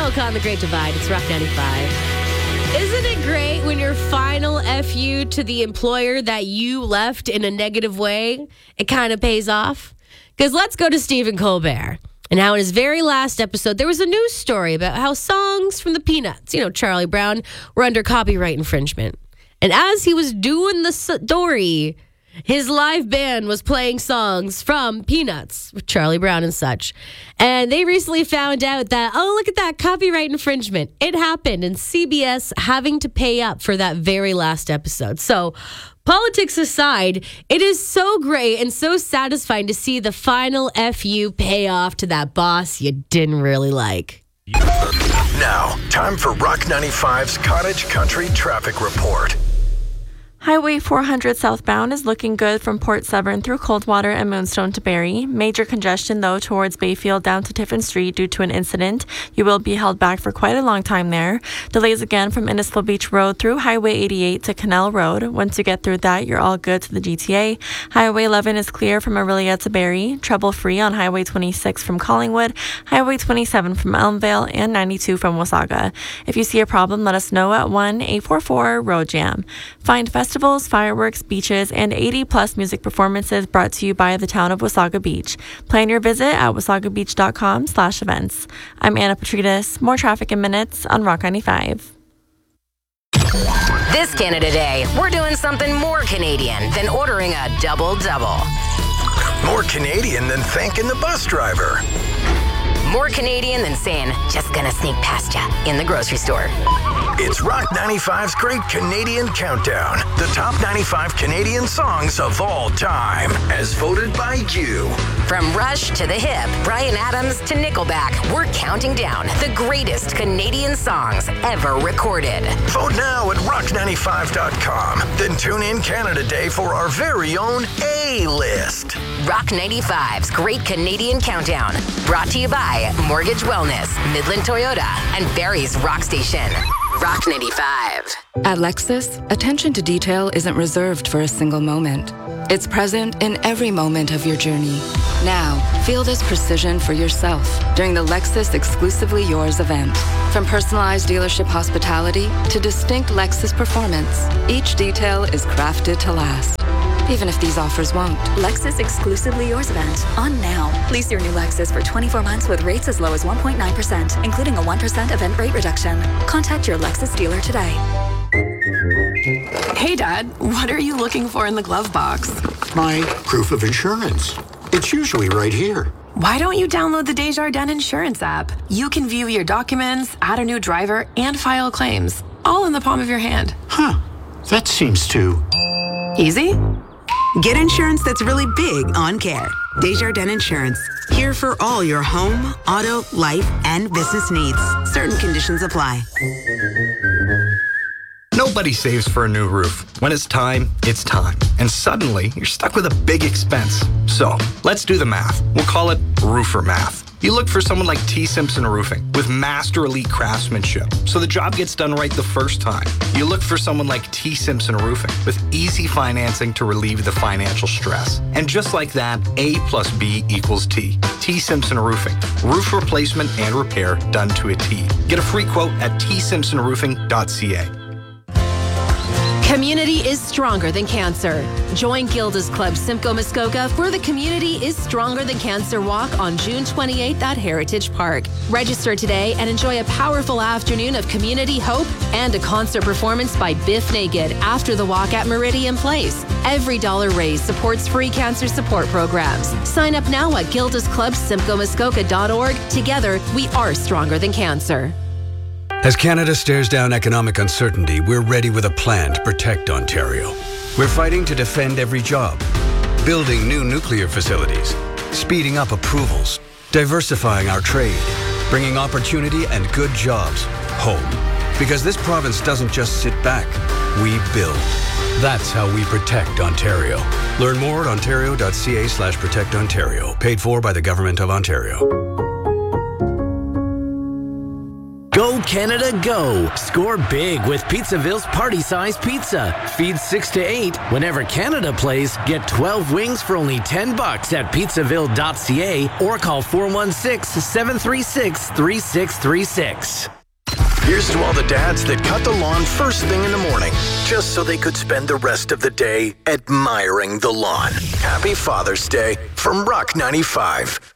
Silk on The Great Divide. It's Rock 95. Isn't it great when your final FU to the employer that you left in a negative way, it kind of pays off? Because let's go to Stephen Colbert. And how in his very last episode, there was a news story about how songs from the Peanuts, Charlie Brown, were under copyright infringement. And as he was doing the story, his live band was playing songs from Peanuts with Charlie Brown and such. And they recently found out that, look at that, copyright infringement. It happened, and CBS having to pay up for that very last episode. So, politics aside, it is so great and so satisfying to see the final FU pay off to that boss you didn't really like. Now, time for Rock 95's Cottage Country Traffic Report. Highway 400 southbound is looking good from Port Severn through Coldwater and Moonstone to Barrie. Major congestion, though, towards Bayfield down to Tiffin Street due to an incident. You will be held back for quite a long time there. Delays again from Innisfil Beach Road through Highway 88 to Canal Road. Once you get through that, you're all good to the GTA. Highway 11 is clear from Orillia to Barrie. Trouble-free on Highway 26 from Collingwood, Highway 27 from Elmvale, and 92 from Wasaga. If you see a problem, let us know at 1-844-ROAD-JAM. Find festivals, fireworks, beaches, and 80-plus music performances brought to you by the town of Wasaga Beach. Plan your visit at wasagabeach.com/events. I'm Anna Petrides. More traffic in minutes on Rock 95. This Canada Day, we're doing something more Canadian than ordering a double-double. More Canadian than thanking the bus driver. More Canadian than saying, just gonna sneak past ya in the grocery store. It's Rock 95's Great Canadian Countdown. The top 95 Canadian songs of all time, as voted by you. From Rush to The Hip, Bryan Adams to Nickelback, we're counting down the greatest Canadian songs ever recorded. Vote now at rock95.com. Then tune in Canada Day for our very own A-list. Rock 95's Great Canadian Countdown. Brought to you by Mortgage Wellness, Midland Toyota, and Barrie's Rock Station. Rock 95. At Lexus, attention to detail isn't reserved for a single moment. It's present in every moment of your journey. Now, feel this precision for yourself during the Lexus Exclusively Yours event. From personalized dealership hospitality to distinct Lexus performance, each detail is crafted to last. Even if these offers won't. Lexus Exclusively Yours event. On now. Lease your new Lexus for 24 months with rates as low as 1.9%, including a 1% event rate reduction. Contact your Lexus dealer today. Hey, Dad, what are you looking for in the glove box? My proof of insurance. It's usually right here. Why don't you download the Desjardins Insurance app? You can view your documents, add a new driver, and file claims, all in the palm of your hand. Huh. That seems too... easy? Get insurance that's really big on care. Desjardins Insurance. Here for all your home, auto, life, and business needs. Certain conditions apply. Nobody saves for a new roof. When it's time, it's time. And suddenly, you're stuck with a big expense. So, let's do the math. We'll call it roofer math. You look for someone like T. Simpson Roofing with master elite craftsmanship, so the job gets done right the first time. You look for someone like T. Simpson Roofing with easy financing to relieve the financial stress. And just like that, A plus B equals T. T. Simpson Roofing. Roof replacement and repair done to a T. Get a free quote at tsimpsonroofing.ca. Community is stronger than cancer. Join Gilda's Club Simcoe Muskoka for the Community is Stronger Than Cancer Walk on June 28th at Heritage Park. Register today and enjoy a powerful afternoon of community hope and a concert performance by Biff Naked after the walk at Meridian Place. Every dollar raised supports free cancer support programs. Sign up now at gildasclubsimcoemuskoka.org. Together, we are stronger than cancer. As Canada stares down economic uncertainty, we're ready with a plan to protect Ontario. We're fighting to defend every job, building new nuclear facilities, speeding up approvals, diversifying our trade, bringing opportunity and good jobs home. Because this province doesn't just sit back, we build. That's how we protect Ontario. Learn more at ontario.ca/protectontario. Paid for by the Government of Ontario. Go Go Canada, go! Score big with Pizzaville's party-sized pizza. Feed 6 to 8. Whenever Canada plays, get 12 wings for only $10 at pizzaville.ca or call 416-736-3636. Here's to all the dads that cut the lawn first thing in the morning, just so they could spend the rest of the day admiring the lawn. Happy Father's Day from Rock 95.